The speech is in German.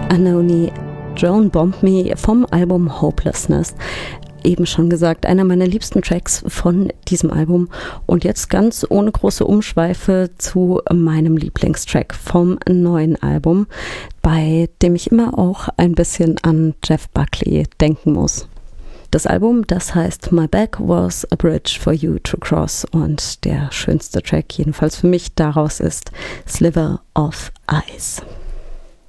Anohni, Don't Bomb Me vom Album Hopelessness. Eben schon gesagt, einer meiner liebsten Tracks von diesem Album. Und jetzt ganz ohne große Umschweife zu meinem Lieblingstrack vom neuen Album, bei dem ich immer auch ein bisschen an Jeff Buckley denken muss. Das Album, das heißt My Back Was a Bridge for You to Cross, und der schönste Track jedenfalls für mich daraus ist Sliver of Ice.